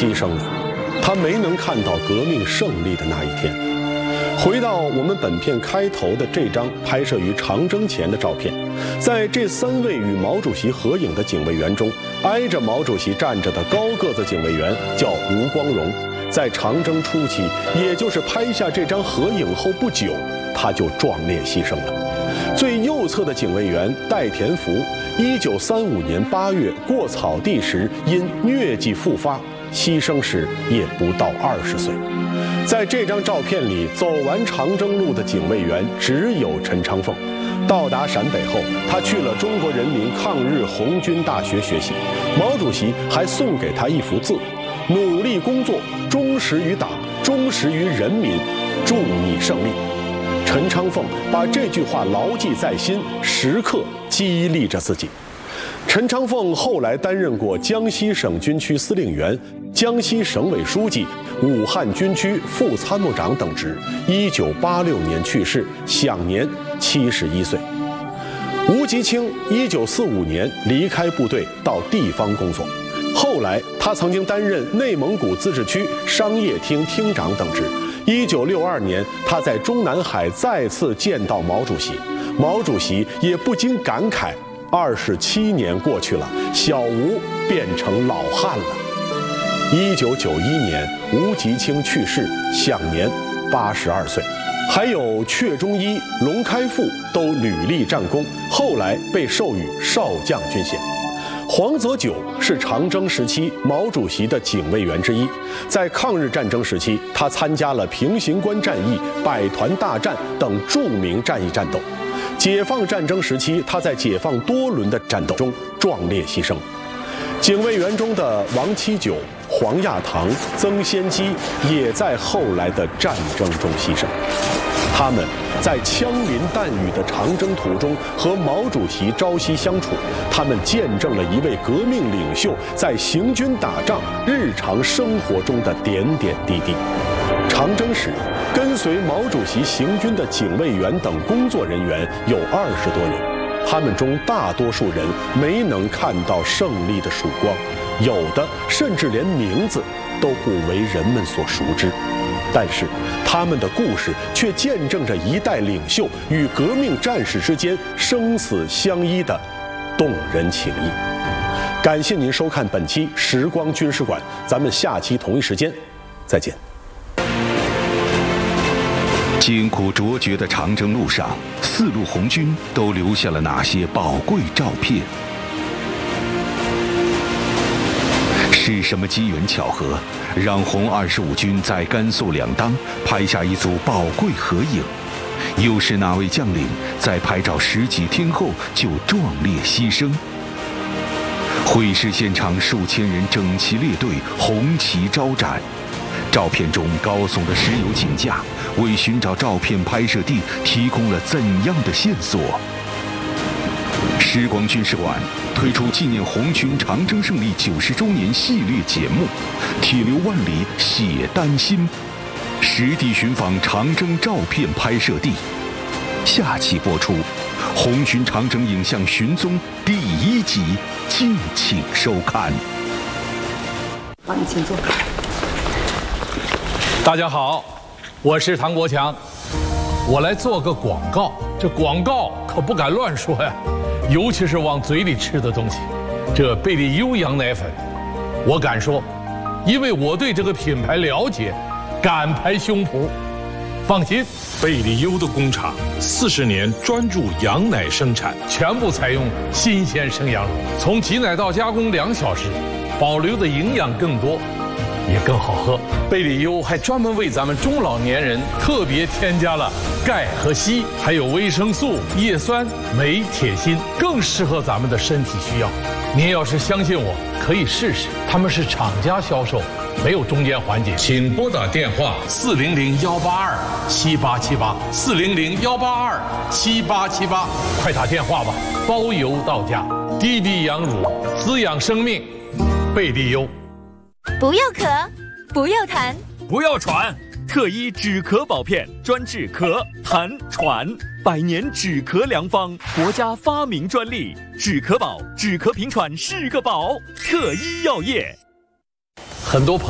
牺牲了，他没能看到革命胜利的那一天。回到我们本片开头的这张拍摄于长征前的照片，在这3位与毛主席合影的警卫员中，挨着毛主席站着的高个子警卫员叫吴光荣。在长征初期，也就是拍下这张合影后不久，他就壮烈牺牲了。最右侧的警卫员戴田福，1935年8月过草地时因疟疾复发，牺牲时也不到20岁。在这张照片里，走完长征路的警卫员只有陈昌凤。到达陕北后，他去了中国人民抗日红军大学学习。毛主席还送给他一幅字：努力工作，忠实于党，忠实于人民，祝你胜利。陈昌凤把这句话牢记在心，时刻激励着自己。陈昌凤后来担任过江西省军区司令员、江西省委书记、武汉军区副参谋长等职。1986年去世，享年71岁。吴吉清1945年离开部队到地方工作，后来他曾经担任内蒙古自治区商业厅厅长等职。1962年，他在中南海再次见到毛主席，毛主席也不禁感慨：27年过去了，小吴变成老汉了。1991年，吴吉清去世，享年82岁。还有阙中一、龙开复都屡立战功，后来被授予少将军衔。黄泽九是长征时期毛主席的警卫员之一，在抗日战争时期，他参加了平型关战役、百团大战等著名战役战斗。解放战争时期，他在解放多轮的战斗中壮烈牺牲。警卫员中的王七九、黄亚堂、曾先基也在后来的战争中牺牲。他们在枪林弹雨的长征途中和毛主席朝夕相处，他们见证了一位革命领袖在行军打仗日常生活中的点点滴滴。长征时，跟随毛主席行军的警卫员等工作人员有20多人，他们中大多数人没能看到胜利的曙光，有的甚至连名字都不为人们所熟知。但是他们的故事却见证着一代领袖与革命战士之间生死相依的动人情谊。感谢您收看本期时光军事馆，咱们下期同一时间再见。 艰苦卓绝的长征路上，4路红军都留下了哪些宝贵照片？是什么机缘巧合，让红25军在甘肃两当拍下一组宝贵合影？又是哪位将领在拍照10几天后就壮烈牺牲？会师现场数千人整齐列队，红旗招展。照片中高耸的石油井架，为寻找照片拍摄地提供了怎样的线索？时光军事馆推出纪念红军长征胜利90周年系列节目《铁流万里写丹心》，实地寻访长征照片拍摄地。下期播出，红军长征影像寻踪第1集，敬请收看。 好，你请坐。 大家好，我是唐国强，我来做个广告。这广告可不敢乱说呀，尤其是往嘴里吃的东西。这贝利优羊奶粉，我敢说，因为我对这个品牌了解，敢拍胸脯。放心， 贝利优的工厂40年专注羊奶生产， 全部采用新鲜生羊乳，从挤奶到加工2小时，保留的营养更多，也更好喝。贝利优还专门为咱们中老年人特别添加了钙和硒，还有维生素、叶酸、镁、铁、锌，更适合咱们的身体需要。您要是相信我，可以试试。他们是厂家销售，没有中间环节。请拨打电话400-182-7878，400-182-7878，快打电话吧，包邮到家。低低羊乳，滋养生命，贝利优。 不要咳，不要痰， 不要喘，特一止咳宝片，专治咳、痰、喘，100年止咳良方，国家发明专利，止咳宝，止咳平喘是个宝，特一药业。 很多朋友